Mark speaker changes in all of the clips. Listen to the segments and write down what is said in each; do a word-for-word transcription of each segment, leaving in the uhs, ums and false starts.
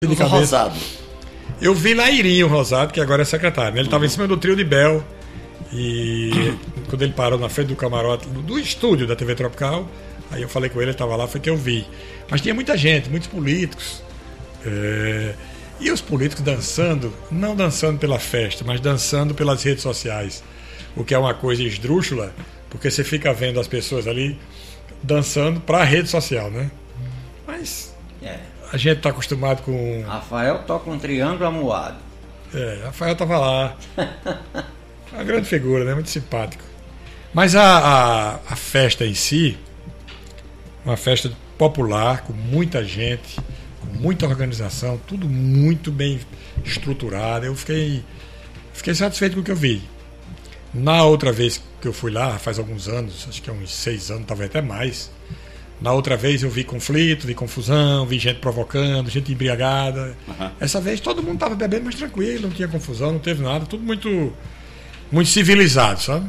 Speaker 1: de cabeça. Rosado. Eu vi Lairinho Rosado, que agora é secretário, né? Ele estava uhum. em cima do trio de Bel. E uhum. quando ele parou na frente do camarote, do estúdio da T V Tropical, aí eu falei com ele, ele estava lá, foi que eu vi. Mas tinha muita gente, muitos políticos. É... E os políticos dançando, não dançando pela festa, mas dançando pelas redes sociais. O que é uma coisa esdrúxula, porque você fica vendo as pessoas ali dançando para a rede social, né? Mas... É. A gente está acostumado com...
Speaker 2: Rafael toca um triângulo amuado.
Speaker 1: É, Rafael estava lá. Uma grande figura, né? Muito simpático. Mas a, a, a festa em si, uma festa popular, com muita gente, com muita organização, tudo muito bem estruturado. Eu fiquei, fiquei satisfeito com o que eu vi. Na outra vez que eu fui lá, faz alguns anos, acho que é uns seis anos, talvez até mais... Na outra vez eu vi conflito, vi confusão, vi gente provocando, gente embriagada. Uhum. Essa vez todo mundo estava bebendo mais tranquilo, não tinha confusão, não teve nada, tudo muito, muito civilizado, sabe?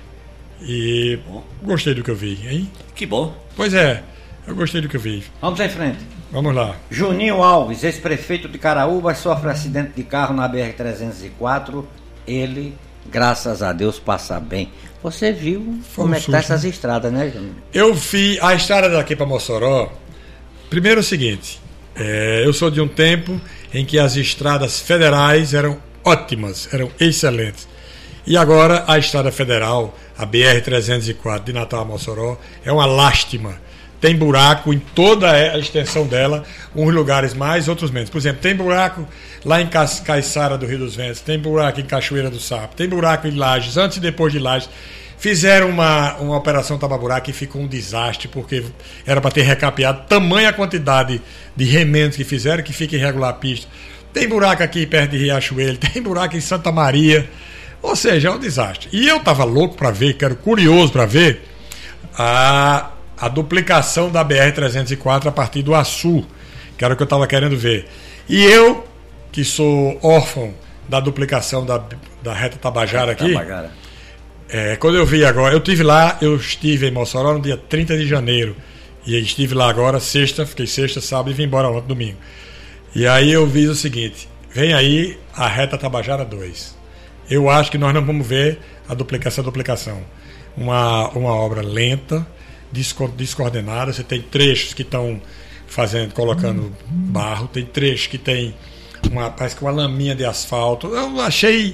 Speaker 1: E gostei do que eu vi, hein?
Speaker 3: Que bom.
Speaker 1: Pois é, eu gostei do que eu vi.
Speaker 2: Vamos em frente.
Speaker 1: Vamos lá.
Speaker 2: Juninho Alves, ex-prefeito de Caraúbas, sofre acidente de carro na B R trezentos e quatro. Ele, graças a Deus, passa bem. Você viu Foi como um é que está essas estradas, né, Juninho?
Speaker 1: Eu vi a estrada daqui para Mossoró. Primeiro é o seguinte, é, eu sou de um tempo em que as estradas federais eram ótimas, eram excelentes. E agora a estrada federal, a B R trezentos e quatro de Natal a Mossoró, é uma lástima. Tem buraco em toda a extensão dela, uns lugares mais, outros menos. Por exemplo, tem buraco lá em Caiçara do Rio dos Ventos, tem buraco em Cachoeira do Sapo, tem buraco em Lages, antes e depois de Lages. Fizeram uma, uma operação tapa-buraco e ficou um desastre, porque era para ter recapeado tamanha quantidade de remendos que fizeram, que fica irregular a pista. Tem buraco aqui perto de Riachuelo, tem buraco em Santa Maria, ou seja, é um desastre. E eu estava louco para ver, que era curioso para ver, a... a duplicação da B R trezentos e quatro a partir do Açu, que era o que eu estava querendo ver. E eu, que sou órfão da duplicação da, da reta Tabajara aqui,
Speaker 2: Tabajara.
Speaker 1: É, quando eu vi agora, eu estive lá, eu estive em Mossoró no dia trinta de janeiro, e estive lá agora, sexta, fiquei sexta, sábado e vim embora ontem, domingo. E aí eu vi o seguinte, vem aí a reta Tabajara dois. Eu acho que nós não vamos ver a duplicação, a duplicação. Uma, uma obra lenta, descoordenada, você tem trechos que estão fazendo, colocando barro, tem trechos que tem uma, parece que uma laminha de asfalto. Eu achei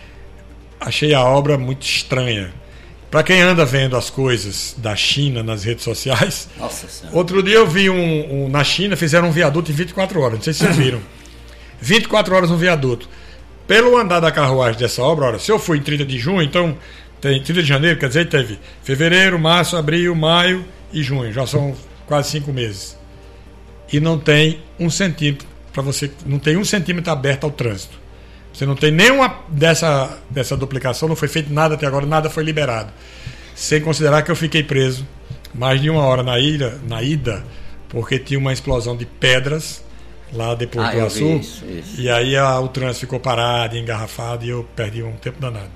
Speaker 1: achei a obra muito estranha. Para quem anda vendo as coisas da China nas redes sociais,
Speaker 3: Nossa Senhora.
Speaker 1: Outro dia eu vi um, um na China fizeram um viaduto em vinte e quatro horas, não sei se vocês viram. vinte e quatro horas um viaduto. Pelo andar da carruagem dessa obra, olha, se eu fui em trinta de junho, então tem trinta de janeiro, quer dizer, teve fevereiro, março, abril, maio e junho. Já são quase cinco meses. E não tem um centímetro para você, não tem um centímetro aberto ao trânsito. Você não tem nenhuma dessa, dessa duplicação, não foi feito nada até agora, nada foi liberado. Sem considerar que eu fiquei preso mais de uma hora na ida, na ida porque tinha uma explosão de pedras lá depois
Speaker 2: ah,
Speaker 1: do Açu.
Speaker 2: Isso, isso.
Speaker 1: E aí a, o trânsito ficou parado, engarrafado e eu perdi um tempo danado.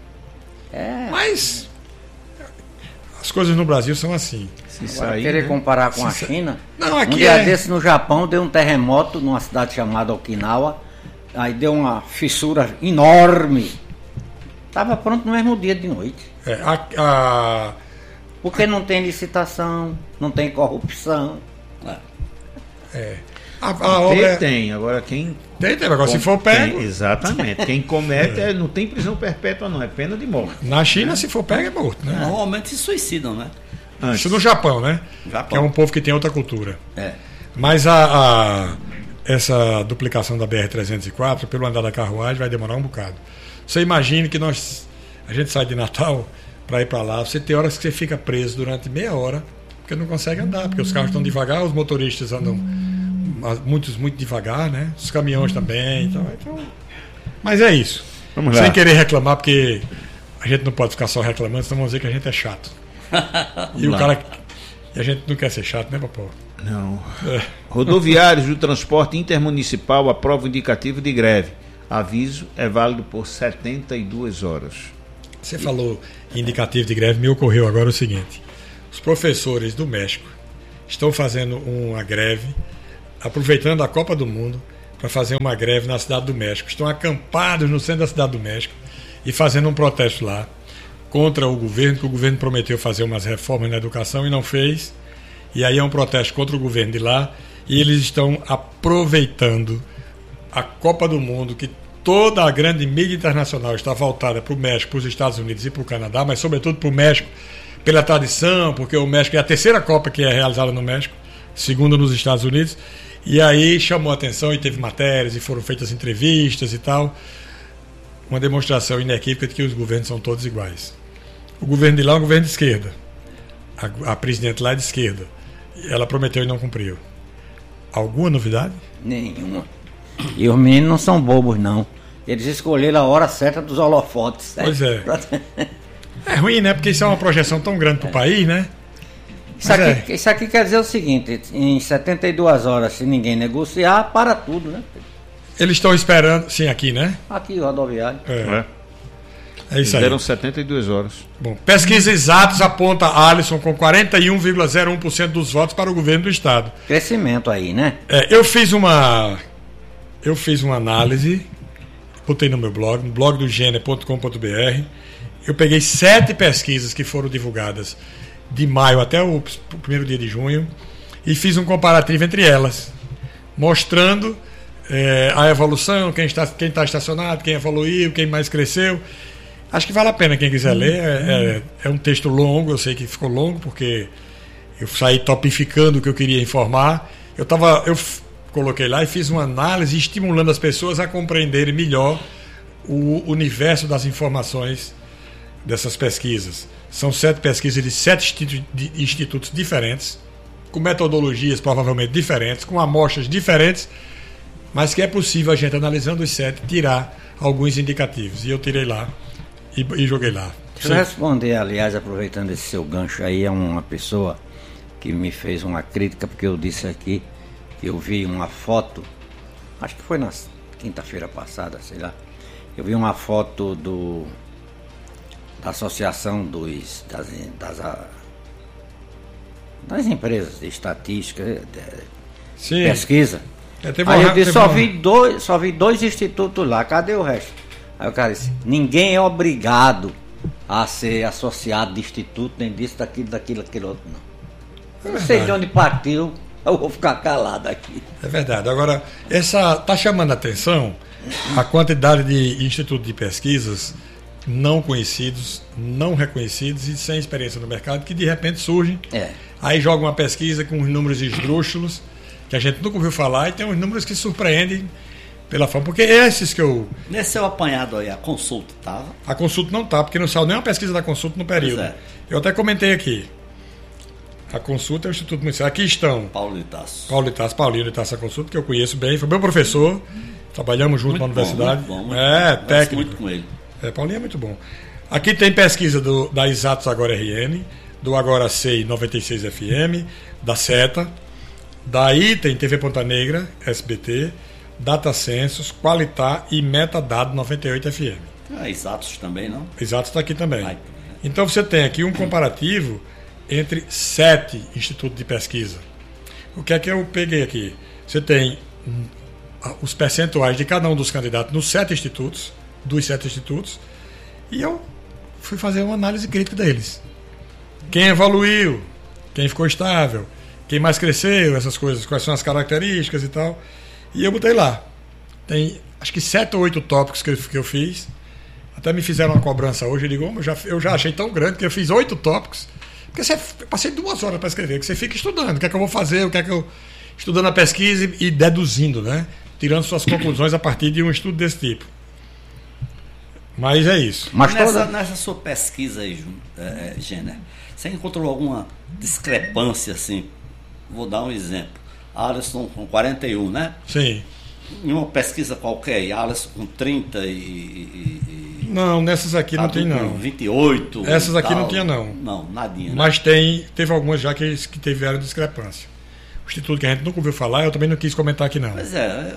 Speaker 2: É.
Speaker 1: Mas as coisas no Brasil são assim.
Speaker 2: Se sair, querer né? comparar com Se a China,
Speaker 1: não, aqui
Speaker 2: um dia
Speaker 1: é...
Speaker 2: desse no Japão deu um terremoto numa cidade chamada Okinawa, aí deu uma fissura enorme. Estava pronto no mesmo dia de noite.
Speaker 1: É, a, a...
Speaker 2: Porque não tem licitação, não tem corrupção.
Speaker 1: É. A, a obra é...
Speaker 4: tem, agora quem...
Speaker 1: Tem, tem, agora com... se for pego...
Speaker 4: Tem, exatamente, quem comete é. não tem prisão perpétua não, é pena de morte.
Speaker 1: Na China, né? Se for pego é morto, né?
Speaker 3: Normalmente se suicidam, né?
Speaker 1: Antes. Isso no Japão, né?
Speaker 3: Japão.
Speaker 1: Que é um povo que tem outra cultura.
Speaker 2: É.
Speaker 1: Mas a, a, essa duplicação da B R trezentos e quatro, pelo andar da carruagem, vai demorar um bocado. Você imagine que nós, a gente sai de Natal para ir para lá, você tem horas que você fica preso durante meia hora, porque não consegue andar, porque os carros estão devagar, os motoristas andam muitos muito devagar, né? Os caminhões também. Então, então... Mas é isso.
Speaker 4: Vamos lá.
Speaker 1: Sem querer reclamar, porque a gente não pode ficar só reclamando, senão vão dizer que a gente é chato. E o cara. E a gente não quer ser chato, né, Papô?
Speaker 4: Não. É. Rodoviários do transporte intermunicipal aprovam indicativo de greve. Aviso é válido por setenta e duas horas.
Speaker 1: Você falou indicativo de greve, me ocorreu agora o seguinte: os professores do México estão fazendo uma greve, aproveitando a Copa do Mundo, para fazer uma greve na Cidade do México. Estão acampados no centro da Cidade do México e fazendo um protesto lá contra o governo, que o governo prometeu fazer umas reformas na educação e não fez. E aí é um protesto contra o governo de lá, e eles estão aproveitando a Copa do Mundo, que toda a grande mídia internacional está voltada para o México, para os Estados Unidos e para o Canadá, mas sobretudo para o México, pela tradição, porque o México é a terceira Copa que é realizada no México, segunda nos Estados Unidos, e aí chamou a atenção e teve matérias e foram feitas entrevistas e tal, uma demonstração inequívoca de que os governos são todos iguais. O governo de lá é um governo de esquerda, a, a presidente lá é de esquerda, ela prometeu e não cumpriu. Alguma novidade?
Speaker 2: Nenhuma. E os meninos não são bobos, não. Eles escolheram a hora certa dos holofotes.
Speaker 1: Pois é. É ruim, né? Porque isso é uma projeção tão grande para o é. país, né?
Speaker 2: Isso aqui, é. isso aqui quer dizer o seguinte: em setenta e duas horas, se ninguém negociar, para tudo, né?
Speaker 1: Eles estão esperando, sim, aqui, né?
Speaker 2: Aqui, rodoviário.
Speaker 1: É, é. é isso aí.
Speaker 4: Deram setenta e duas horas.
Speaker 1: Bom, pesquisa Exatos aponta Alisson com quarenta e um vírgula zero um por cento dos votos para o governo do Estado.
Speaker 2: Crescimento aí, né?
Speaker 1: É, eu fiz uma. Eu fiz uma análise, botei no meu blog, no blog do gêner ponto com ponto b r. Eu peguei sete pesquisas que foram divulgadas de maio até o primeiro dia de junho e fiz um comparativo entre elas, mostrando é, a evolução, quem está, quem está estacionado, quem evoluiu, quem mais cresceu. Acho que vale a pena quem quiser ler. É, é, é um texto longo, eu sei que ficou longo, porque eu saí topificando o que eu queria informar. Eu tava, eu coloquei lá e fiz uma análise estimulando as pessoas a compreenderem melhor o universo das informações dessas pesquisas. São sete pesquisas de sete institutos, de institutos diferentes, com metodologias provavelmente diferentes, com amostras diferentes, mas que é possível a gente, analisando os sete, tirar alguns indicativos. E eu tirei lá e, e joguei lá.
Speaker 2: Deixa eu responder, aliás, aproveitando esse seu gancho aí, é uma pessoa que me fez uma crítica, porque eu disse aqui que eu vi uma foto, acho que foi na quinta-feira passada, sei lá, eu vi uma foto do da associação dos, das, das, das empresas de estatística, de
Speaker 1: Sim.
Speaker 2: pesquisa.
Speaker 1: É,
Speaker 2: aí eu disse, só vi, dois, só vi dois institutos lá, cadê o resto? Aí o cara disse, ninguém é obrigado a ser associado de instituto, nem disso, daquilo, daquilo, daquilo outro, não. Eu não sei de onde partiu, eu vou ficar calado aqui.
Speaker 1: É verdade. Agora, essa está chamando a atenção a quantidade de institutos de pesquisas não conhecidos, não reconhecidos e sem experiência no mercado, que de repente surgem,
Speaker 2: é. Aí
Speaker 1: joga uma pesquisa com uns números esdrúxulos, que a gente nunca ouviu falar, e tem uns números que surpreendem pela forma, porque esses que eu...
Speaker 3: Nesse seu apanhado aí, a Consulta estava?
Speaker 1: A Consulta não está, porque não saiu nenhuma pesquisa da Consulta no período. É. Eu até comentei aqui. A Consulta é o Instituto Municipal. Aqui estão...
Speaker 3: Paulo de Tasso.
Speaker 1: Paulo de Tasso, Paulinho de Tasso, a Consulta, que eu conheço bem, foi meu professor, trabalhamos junto
Speaker 3: muito
Speaker 1: na universidade.
Speaker 3: Bom, muito bom, muito
Speaker 1: é,
Speaker 3: bom.
Speaker 1: técnico.
Speaker 3: Muito com ele.
Speaker 1: É, Paulinho é muito bom. Aqui tem pesquisa do, da Exatos Agora R N, do Agora C I noventa e seis F M, da SETA, daí tem T V Ponta Negra, S B T, Data Census, Qualitar e Metadado noventa e oito F M.
Speaker 3: Ah, Exatos também, não?
Speaker 1: Exatos está aqui também. Ai, então você tem aqui um comparativo entre sete institutos de pesquisa. O que é que eu peguei aqui? Você tem hum, os percentuais de cada um dos candidatos nos sete institutos, dos sete institutos, e eu fui fazer uma análise crítica deles. Quem evoluiu, quem ficou estável, quem mais cresceu, essas coisas, quais são as características e tal. E eu botei lá. Tem acho que sete ou oito tópicos que eu, que eu fiz. Até me fizeram uma cobrança hoje. Eu digo, oh, eu, já, eu já achei tão grande que eu fiz oito tópicos. Porque você, eu passei duas horas para escrever, que você fica estudando. O que é que eu vou fazer, o que é que eu... Estudando a pesquisa e, e deduzindo, né? Tirando suas conclusões a partir de um estudo desse tipo. Mas é isso.
Speaker 3: Mas nessa, toda... nessa sua pesquisa aí, é, Gêner, você encontrou alguma discrepância, assim? Vou dar um exemplo. Alisson com quarenta e um, né?
Speaker 1: Sim.
Speaker 3: Em uma pesquisa qualquer, Alisson com trinta e... e
Speaker 1: não, nessas aqui não tem, não.
Speaker 3: vinte e oito.
Speaker 1: Essas aqui
Speaker 3: tal.
Speaker 1: Não tinha, não.
Speaker 3: Não, nadinha. Né?
Speaker 1: Mas tem, teve algumas já que, que tiveram discrepância. O instituto que a gente nunca ouviu falar, eu também não quis comentar aqui, não.
Speaker 3: Pois é.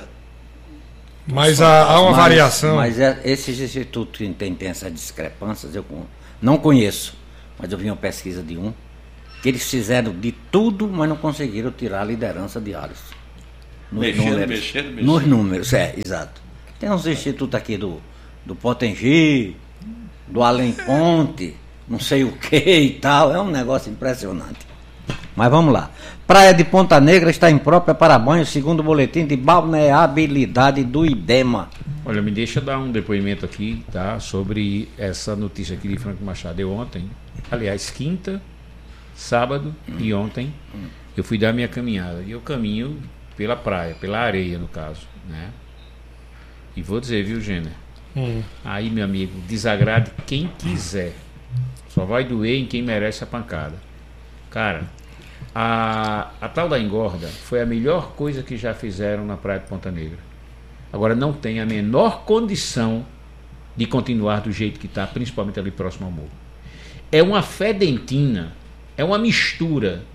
Speaker 1: Mas há, há uma
Speaker 2: mas,
Speaker 1: variação.
Speaker 2: Mas é, esses institutos que tem, tem essas discrepâncias, eu não conheço. Mas eu vi uma pesquisa de um, que eles fizeram de tudo, mas não conseguiram tirar a liderança de Alisson. nos
Speaker 3: Mexendo,
Speaker 2: números.
Speaker 3: mexendo, mexendo.
Speaker 2: Nos números, é, exato. Tem uns institutos aqui do, do Potengi, do Além Ponte, não sei o que e tal, é um negócio impressionante. Mas vamos lá. Praia de Ponta Negra está imprópria para banho, segundo o boletim de balneabilidade do IBEMA.
Speaker 4: Olha, me deixa dar um depoimento aqui, tá? Sobre essa notícia aqui de Franco Machado. Eu ontem, aliás, quinta, sábado hum. e ontem, hum. eu fui dar minha caminhada. E eu caminho pela praia, pela areia, no caso, né? E vou dizer, viu, Gêner? Hum. Aí, meu amigo, desagrade quem quiser. Só vai doer em quem merece a pancada. Cara, a, a tal da engorda foi a melhor coisa que já fizeram na Praia de Ponta Negra. Agora não tem a menor condição de continuar do jeito que está, principalmente ali próximo ao morro. É uma fedentina, é uma mistura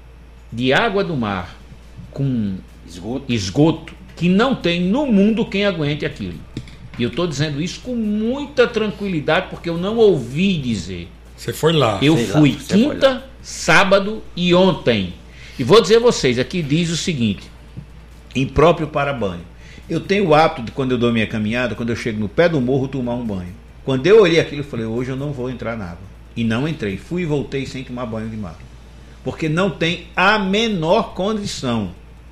Speaker 4: de água do mar com esgoto, esgoto que não tem no mundo quem aguente aquilo. E eu estou dizendo isso com muita tranquilidade, porque eu não ouvi dizer.
Speaker 1: Você foi lá.
Speaker 4: Eu
Speaker 2: Sei
Speaker 4: fui
Speaker 2: lá,
Speaker 4: quinta,
Speaker 2: foi lá.
Speaker 4: sábado e ontem. E vou dizer a vocês, aqui diz o seguinte: impróprio para banho. Eu tenho o hábito de, quando eu dou minha caminhada, quando eu chego no pé do morro, tomar um banho. Quando eu olhei aquilo, eu falei, hoje eu não vou entrar na água. E não entrei. Fui e voltei sem tomar banho de mar. Porque não tem a menor condição.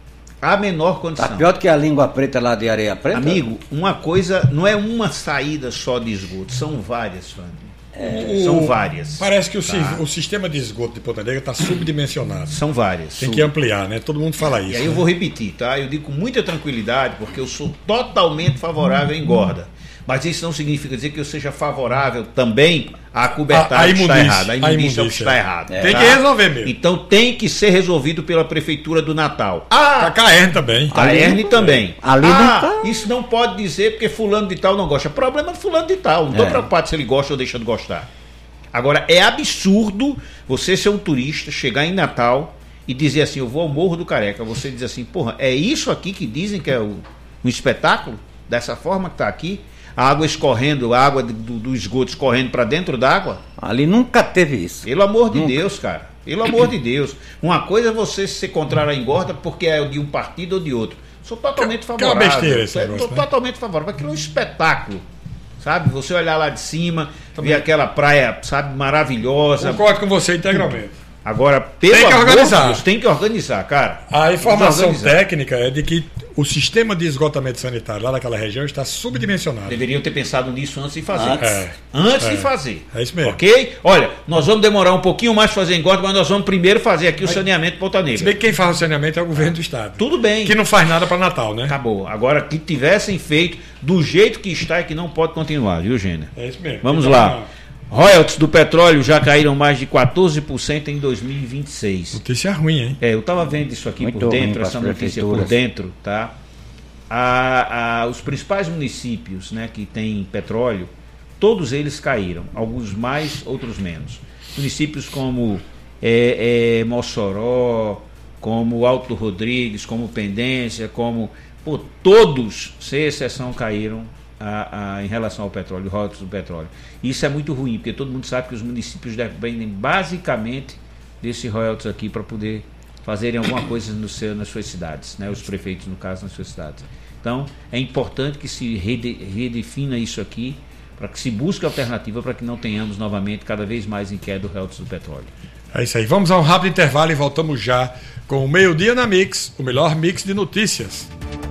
Speaker 4: A menor condição.
Speaker 2: Tá pior do que a língua preta lá de Areia Preta?
Speaker 4: Amigo, uma coisa, não é uma saída só de esgoto, são várias, Fábio.
Speaker 1: É,
Speaker 4: são
Speaker 1: o,
Speaker 4: várias.
Speaker 1: Parece que o,
Speaker 4: tá?
Speaker 1: o sistema de esgoto de Ponta Negra está subdimensionado.
Speaker 4: São várias.
Speaker 1: Tem que ampliar, né? Todo mundo fala isso.
Speaker 4: E aí
Speaker 1: né?
Speaker 4: eu vou repetir, tá? Eu digo com muita tranquilidade, porque eu sou totalmente favorável à engorda. Mas isso não significa dizer que eu seja favorável também à cobertagem que está errada. A imundícia é o que está errado.
Speaker 1: É. Tem
Speaker 4: tá?
Speaker 1: que resolver mesmo.
Speaker 4: Então tem que ser resolvido pela Prefeitura do Natal.
Speaker 1: Ah, a Caerne também.
Speaker 4: A Caerne também.
Speaker 2: Ali
Speaker 4: ah,
Speaker 2: não...
Speaker 4: isso não pode dizer porque fulano de tal não gosta. Problema é fulano de tal. Não estou
Speaker 2: É.
Speaker 4: preocupado se ele gosta ou deixa de gostar. Agora, é absurdo você ser um turista, chegar em Natal e dizer assim, eu vou ao Morro do Careca. Você diz assim, porra, é isso aqui que dizem que é o, um espetáculo? Dessa forma que está aqui? A água escorrendo, a água do, do esgoto escorrendo para dentro d'água?
Speaker 2: Ali nunca teve isso.
Speaker 4: Pelo amor de
Speaker 2: Nunca.
Speaker 4: Deus, cara. Pelo amor de Deus. Uma coisa é você ser contrário à engorda porque é de um partido ou de outro. Sou totalmente
Speaker 1: Que-
Speaker 4: favorável.
Speaker 1: que é uma besteira esse negócio,
Speaker 4: Sou
Speaker 1: né?
Speaker 4: totalmente favorável. Aquilo é um espetáculo. Sabe? Você olhar lá de cima, ver aquela praia, sabe, maravilhosa.
Speaker 1: Concordo com você integralmente.
Speaker 4: Agora, pelo
Speaker 1: Tem que
Speaker 4: amor de
Speaker 1: organizar.
Speaker 4: Deus, tem que organizar, cara.
Speaker 1: A informação
Speaker 4: Vamos organizar.
Speaker 1: técnica é de que o sistema de esgotamento sanitário lá naquela região está subdimensionado.
Speaker 4: Deveriam ter pensado nisso antes de fazer.
Speaker 3: Antes.
Speaker 1: É.
Speaker 4: Antes
Speaker 1: É.
Speaker 4: de fazer.
Speaker 1: É isso mesmo.
Speaker 4: Ok? Olha, nós vamos demorar um pouquinho mais para fazer engorda, mas nós vamos primeiro fazer aqui o saneamento Ponta
Speaker 1: Se
Speaker 4: Negra.
Speaker 1: bem que quem faz o saneamento é o governo do estado.
Speaker 4: Tudo bem.
Speaker 1: Que não faz nada para Natal, né?
Speaker 4: Acabou. Agora, que tivessem feito do jeito que está e que não pode continuar, viu, Gêner?
Speaker 1: É isso mesmo.
Speaker 4: Vamos
Speaker 1: Então,
Speaker 4: lá. Royalties do petróleo já caíram mais de quatorze por cento em dois mil e vinte e seis.
Speaker 1: Notícia ruim, hein?
Speaker 4: É, eu estava vendo isso aqui
Speaker 2: Muito
Speaker 4: por
Speaker 2: ruim
Speaker 4: dentro,
Speaker 2: para
Speaker 4: essa
Speaker 2: as
Speaker 4: notícia por
Speaker 2: prefeituras.
Speaker 4: dentro, tá? A, a, os principais municípios, né, que têm petróleo, todos eles caíram, alguns mais, outros menos. Municípios como é, é, Mossoró, como Alto do Rodrigues, como Pendência, como... Pô, todos, sem exceção, caíram a, a, em relação ao petróleo, royalties do petróleo. Isso é muito ruim, porque todo mundo sabe que os municípios dependem basicamente desse royalties aqui para poder fazerem alguma coisa no seu, nas suas cidades, né? Os prefeitos, no caso, nas suas cidades. Então, é importante que se rede, redefina isso aqui, para que se busque alternativa para que não tenhamos novamente cada vez mais em queda o royalties do petróleo.
Speaker 1: É isso aí. Vamos a um rápido intervalo e voltamos já com o Meio-Dia na Mix, o melhor mix de notícias.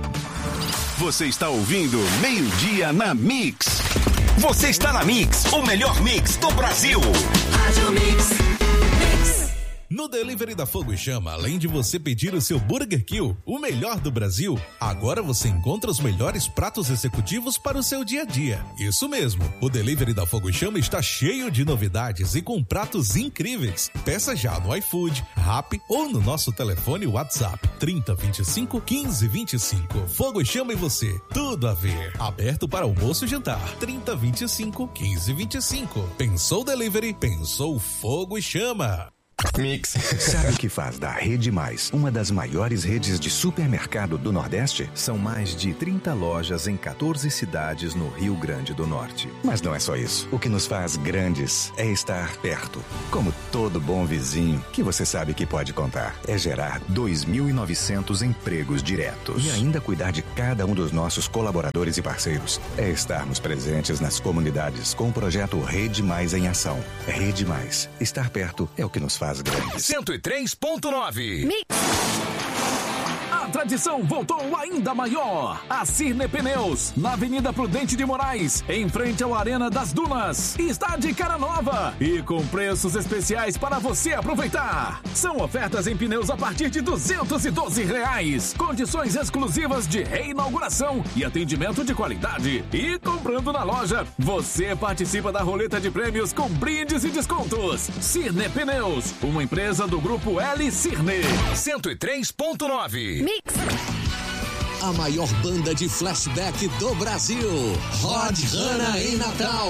Speaker 5: Você está ouvindo Meio-Dia na Mix. Você está na Mix, o melhor mix do Brasil.
Speaker 6: Rádio Mix. Mix.
Speaker 7: No Delivery da Fogo e Chama, além de você pedir o seu Burger Kill, o melhor do Brasil, agora você encontra os melhores pratos executivos para o seu dia a dia. Isso mesmo, o Delivery da Fogo e Chama está cheio de novidades e com pratos incríveis. Peça já no iFood, Rappi ou no nosso telefone WhatsApp trinta, vinte e cinco, quinze, vinte e cinco. Fogo e Chama e você, tudo a ver. Aberto para almoço e jantar, trinta, vinte e cinco, quinze, vinte e cinco. Pensou Delivery? Pensou Fogo e Chama.
Speaker 5: Mix.
Speaker 8: Sabe o que faz da Rede Mais uma das maiores redes de supermercado do Nordeste? São mais de trinta lojas em quatorze cidades no Rio Grande do Norte. Mas não é só isso. O que nos faz grandes é estar perto. Como todo bom vizinho que você sabe que pode contar. É gerar dois mil e novecentos empregos diretos. E ainda cuidar de cada um dos nossos colaboradores e parceiros. É estarmos presentes nas comunidades com o projeto Rede Mais em Ação. Rede Mais. Estar perto é o que nos faz grandes.
Speaker 5: cento e três ponto nove.
Speaker 6: Mix.
Speaker 9: A tradição voltou ainda maior. A Cirne Pneus, na Avenida Prudente de Moraes, em frente ao Arena das Dunas. Está de cara nova e com preços especiais para você aproveitar. São ofertas em pneus a partir de duzentos e doze reais. Condições exclusivas de reinauguração e atendimento de qualidade. E comprando na loja, você participa da roleta de prêmios com brindes e descontos. Cirne Pneus, uma empresa do Grupo L Cirne.
Speaker 5: cento e três ponto nove.
Speaker 6: Mix.
Speaker 10: A maior banda de flashback do Brasil. Rod Hanna em Natal.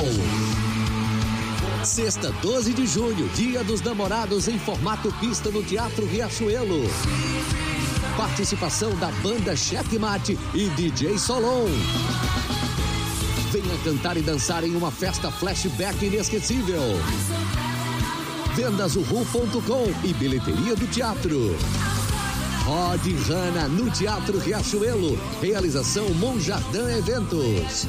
Speaker 10: Sexta, doze de junho, Dia dos Namorados em formato pista no Teatro Riachuelo. Participação da banda Checkmate e D J Solon. Venha cantar e dançar em uma festa flashback inesquecível. Vendas uhu ponto com e bilheteria do teatro. Rod Hanna no Teatro Riachuelo. Realização Monjardim Eventos.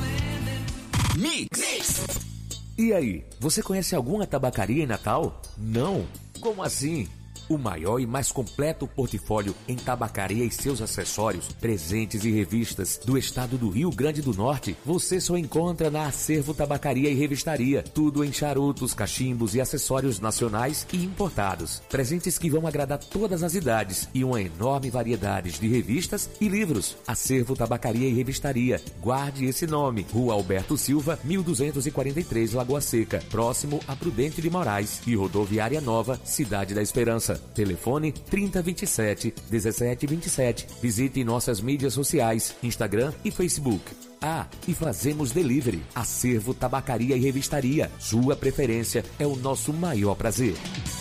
Speaker 5: Mix.
Speaker 11: E aí, você conhece alguma tabacaria em Natal? Não? Como assim? O maior e mais completo portfólio em tabacaria e seus acessórios, presentes e revistas do estado do Rio Grande do Norte, você só encontra na Acervo Tabacaria e Revistaria. Tudo em charutos, cachimbos e acessórios nacionais e importados. Presentes que vão agradar todas as idades e uma enorme variedade de revistas e livros. Acervo Tabacaria e Revistaria. Guarde esse nome. Rua Alberto Silva, mil duzentos e quarenta e três, Lagoa Seca, próximo a Prudente de Moraes e Rodoviária Nova, Cidade da Esperança. Telefone trinta, vinte e sete, dezessete, vinte e sete. Visite nossas mídias sociais, Instagram e Facebook. Ah, e fazemos delivery. Acervo Tabacaria e Revistaria. Sua preferência é o nosso maior prazer.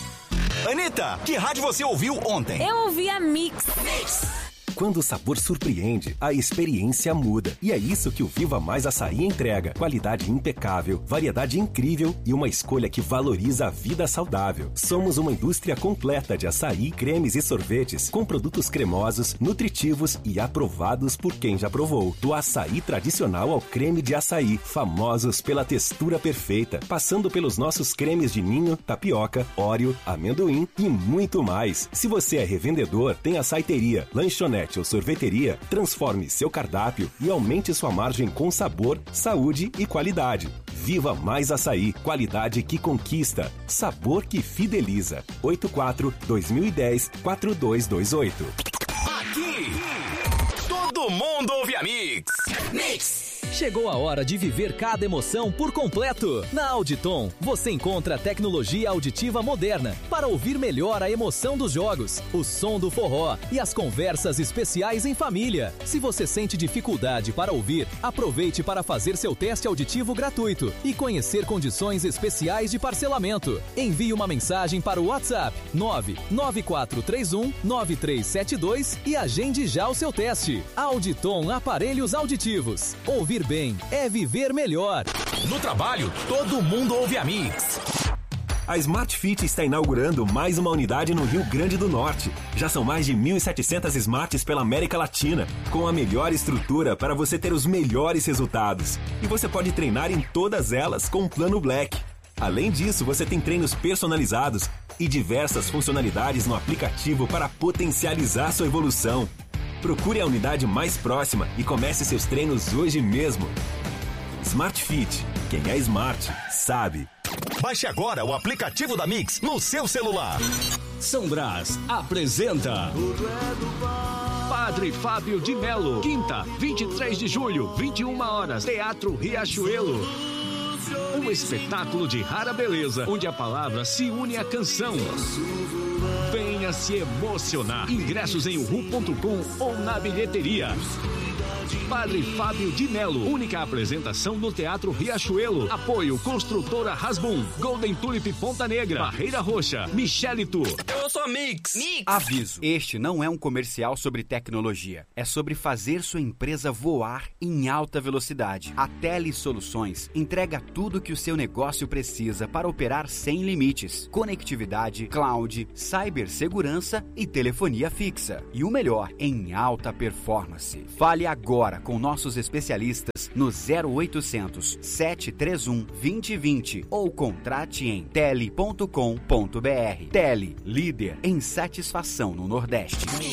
Speaker 5: Anitta, que rádio você ouviu ontem?
Speaker 6: Eu ouvi a Mix.
Speaker 5: Mix. Quando o sabor surpreende, a experiência muda. E é isso que o Viva Mais Açaí entrega. Qualidade impecável, variedade incrível e uma escolha que valoriza a vida saudável. Somos uma indústria completa de açaí, cremes e sorvetes, com produtos cremosos, nutritivos e aprovados por quem já provou. Do açaí tradicional ao creme de açaí, famosos pela textura perfeita, passando pelos nossos cremes de ninho, tapioca, óreo, amendoim e muito mais. Se você é revendedor, tem açaiteria, lanchonete ou sorveteria, transforme seu cardápio e aumente sua margem com sabor, saúde e qualidade. Viva Mais Açaí, qualidade que conquista, sabor que fideliza. oito quatro, dois mil e dez, quatro dois dois oito. Aqui, todo mundo ouve a Mix. Mix.
Speaker 12: Chegou a hora de viver cada emoção por completo. Na Auditon, você encontra a tecnologia auditiva moderna para ouvir melhor a emoção dos jogos, o som do forró e as conversas especiais em família. Se você sente dificuldade para ouvir, aproveite para fazer seu teste auditivo gratuito e conhecer condições especiais de parcelamento. Envie uma mensagem para o WhatsApp nove nove quatro três um nove três sete dois e agende já o seu teste. Auditon Aparelhos Auditivos. Ouvir bem é viver melhor.
Speaker 5: No trabalho, todo mundo ouve a Mix. A Smart Fit está inaugurando mais uma unidade no Rio Grande do Norte. Já são mais de mil e setecentas Smarts pela América Latina, com a melhor estrutura para você ter os melhores resultados. E você pode treinar em todas elas com o Plano Black. Além disso, você tem treinos personalizados e diversas funcionalidades no aplicativo para potencializar sua evolução. Procure a unidade mais próxima e comece seus treinos hoje mesmo. Smart Fit. Quem é smart, sabe. Baixe agora o aplicativo da Mix no seu celular.
Speaker 9: São Brás apresenta Padre Fábio de Melo. Quinta, vinte e três de julho, vinte e uma horas. Teatro Riachuelo. Um espetáculo de rara beleza, onde a palavra se une à canção. Venha se emocionar. Ingressos em uhu ponto com ou na bilheteria. Cidade. Padre Fábio de Melo. Única apresentação no Teatro Riachuelo. Apoio Construtora Rasbum. Golden Tulip Ponta Negra. Barreira Roxa. Michele Tour.
Speaker 13: Eu sou a Mix. Mix.
Speaker 14: Aviso. Este não é um comercial sobre tecnologia. É sobre fazer sua empresa voar em alta velocidade. A Tele Soluções entrega tudo que o seu negócio precisa para operar sem limites. Conectividade, cloud, cibersegurança e telefonia fixa. E o melhor, em alta performance. Fale agora com nossos especialistas no zero oitocentos, sete três um, dois zero dois zero ou contrate em tele ponto com ponto br. Tele, líder em satisfação no Nordeste.